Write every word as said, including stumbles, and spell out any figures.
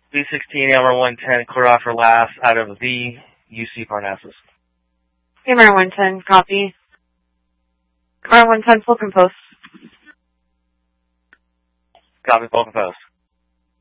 B sixteen, Elmer one ten, clear off for last out of the U C Parnassus. Elmer one ten, copy. Elmer one ten, full compose. Copy, full compose.